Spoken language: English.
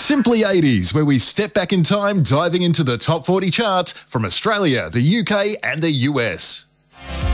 Simply 80s, where we step back in time, diving into the top 40 charts from Australia, the UK, and the US.